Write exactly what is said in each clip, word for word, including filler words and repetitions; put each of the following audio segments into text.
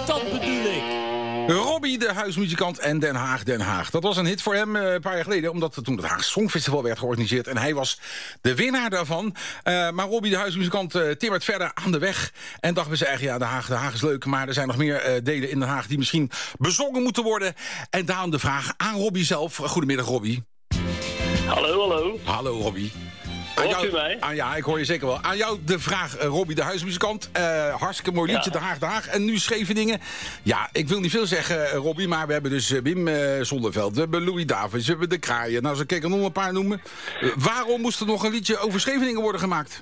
Dat bedoel ik. Robbie, de huismuzikant en Den Haag, Den Haag. Dat was een hit voor hem uh, een paar jaar geleden, omdat toen het Haag Songfestival werd georganiseerd. En hij was de winnaar daarvan. Uh, maar Robbie, de huismuzikant, uh, timmert verder aan de weg. En dacht bij zijn eigen, ja, Den Haag, Den Haag is leuk. Maar er zijn nog meer uh, delen in Den Haag die misschien bezongen moeten worden. En daarom de vraag aan Robbie zelf. Goedemiddag, Robbie. Hallo, hallo. Hallo, Robbie. Hoort jou, u mij? aan, ja, ik hoor je zeker wel. Aan jou de vraag, uh, Robbie, de huismuzikant. Uh, hartstikke mooi liedje, Ja. Den Haag, Den Haag. En nu Scheveningen. Ja, ik wil niet veel zeggen, uh, Robbie, maar we hebben dus uh, Wim uh, Zonneveld. We hebben Louis Davids, we hebben De Kraaien. Nou, zo kan ik er nog een paar noemen. Uh, waarom moest er nog een liedje over Scheveningen worden gemaakt?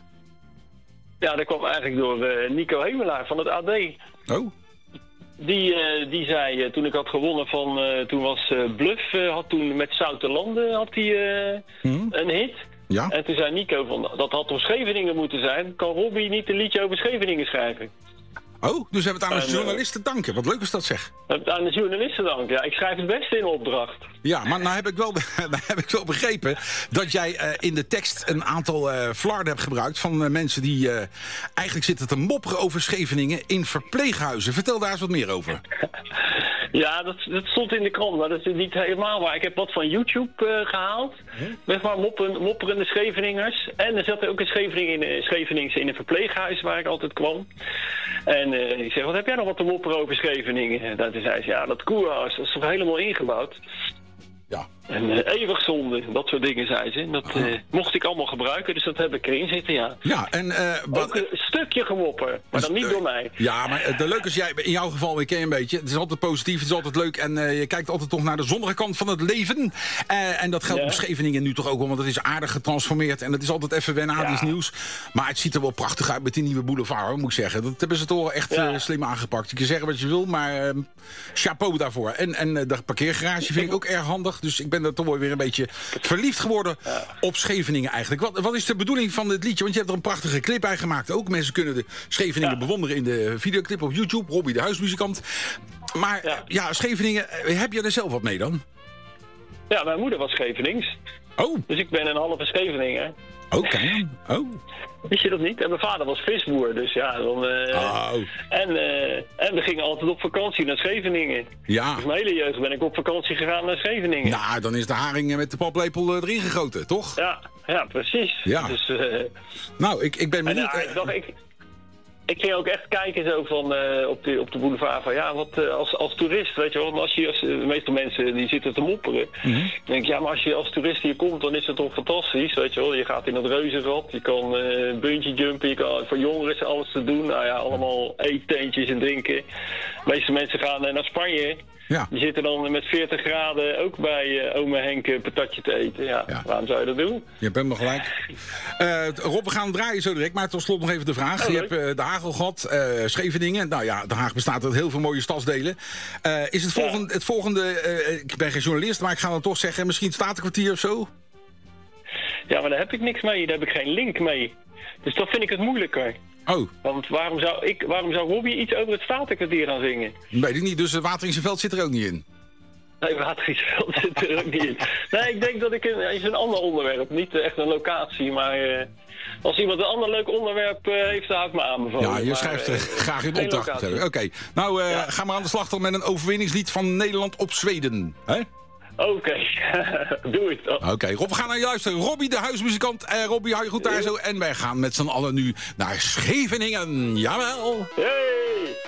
Ja, dat kwam eigenlijk door uh, Nico Hemelaar van het A D. Oh, Die, uh, die zei, uh, toen ik had gewonnen van, uh, toen was uh, Bluff, uh, had toen met Zoutelanden had hij uh, Hmm. een hit. ja? En toen zei Nico van, dat had toch Scheveningen moeten zijn? Kan Robbie niet een liedje over Scheveningen schrijven? Oh, dus we hebben het aan En, een uh, journalist te danken. Wat leuk is dat, zeg. Aan de journalisten dank. Ja, ik schrijf het beste in opdracht. Ja, maar nou heb ik wel, nou heb ik wel begrepen dat jij uh, in de tekst een aantal uh, flarden hebt gebruikt van uh, mensen die uh, eigenlijk zitten te mopperen over Scheveningen in verpleeghuizen. Vertel daar eens wat meer over. Ja, dat, dat stond in de krant, maar dat is niet helemaal waar. Ik heb wat van YouTube uh, gehaald. Zeg maar moppen, mopperende Scheveningers. En er zat er ook een Schevening in, Scheveningse in een verpleeghuis waar ik altijd kwam. En uh, ik zeg, wat heb jij nog wat te mopperen over Scheveningen? En toen zei ze, ja, dat koerhuis, dat is toch helemaal ingebouwd? Ja. En uh, eeuwig zonde, dat soort dingen, zei ze. Dat uh, mocht ik allemaal gebruiken, dus dat heb ik erin zitten, ja. Ja, en uh, wat... Ook een stukje gemopper, maar dan niet door mij. Ja, maar uh, de leuke is, jij, in jouw geval, ik ken je een beetje. Het is altijd positief, het is altijd leuk. En uh, je kijkt altijd toch naar de zonnige kant van het leven. Uh, en dat geldt Ja. op Scheveningen nu toch ook wel, want het is aardig getransformeerd. En het is altijd even wennen aan Ja. iets nieuws. Maar het ziet er wel prachtig uit met die nieuwe boulevard, hoor, moet ik zeggen. Dat hebben ze toch wel echt Ja. uh, slim aangepakt. Je kan zeggen wat je wil, maar uh, chapeau daarvoor. En, en uh, de parkeergarage vind ik ook erg handig. Dus ik ben er toch wel weer een beetje verliefd geworden op Scheveningen eigenlijk. Wat, wat is de bedoeling van dit liedje? Want je hebt er een prachtige clip bij gemaakt. Ook mensen kunnen de Scheveningen Ja. bewonderen in de videoclip op YouTube. Robbie, de huismuzikant. Maar ja, Ja. ja Scheveningen, heb je er zelf wat mee dan? Ja, mijn moeder was Schevenings. Oh, Dus ik ben een halve Scheveninger. oké. Oh. Wist je dat niet? En mijn vader was visboer, dus ja, dan... eh, Oh. En, eh, en we gingen altijd op vakantie naar Scheveningen. Ja. Dus mijn hele jeugd ben ik op vakantie gegaan naar Scheveningen. Nou, dan is de haring met de paplepel erin gegoten, toch? Ja, ja, precies. Ja. Dus, eh, Nou, ik, ik ben en, benieuwd. ja, ik, dacht, ik, ik ging ook echt kijken zo van, eh, op, de, op de boulevard van ja, wat, eh, als, als toerist, weet je wel. Als je, als, de meeste mensen die zitten te mopperen. Mhm. Dan denk ik, ja, maar als je als toerist hier komt, dan is het toch fantastisch, weet je wel. Je gaat in het reuzenrad, je kan uh, bungee jumpen, je kan, voor jongeren is alles te doen. Nou ja, allemaal eetentjes en drinken. De meeste mensen gaan uh, naar Spanje. Ja. Die zitten dan met veertig graden ook bij uh, ome Henk een patatje te eten. Ja, Ja. waarom zou je dat doen? Je hebt hem nog gelijk. Uh, Rob, we gaan draaien zo direct. Maar tot slot nog even de vraag. Oh, je leuk. hebt uh, de Hagel gehad, uh, Scheveningen. Nou ja, Den Haag bestaat uit heel veel mooie stadsdelen. Uh, is het volgende... Het volgende uh, ik ben geen journalist, maar ik ga dan toch zeggen... misschien het Statenkwartier of zo? Ja, maar daar heb ik niks mee. Daar heb ik geen link mee. Dus dat vind ik het moeilijker. Oh, Want waarom zou, ik, waarom zou Robbie iets over het Statenkwartier gaan zingen? weet ik niet. Dus uh, Wateringseveld zit er ook niet in. Nee, Wateringsveld zit er ook niet in. Nee, ik denk dat ik een, is een ander onderwerp. Niet echt een locatie, maar uh, als iemand een ander leuk onderwerp uh, heeft, dan hou ik me aanbevolen. Ja, je Maar, schrijft er uh, graag in geen opdracht. locatie. Oké, nou uh, Ja. ga maar aan de slag dan met een overwinningslied van Nederland op Zweden. Hè? Oké, okay. Doe het dan. Oké, okay, Rob, we gaan naar je luisteren. Robbie, de huismuzikant. Uh, Robbie, hou je goed daar zo. En wij gaan met z'n allen nu naar Scheveningen. Jawel. Hey!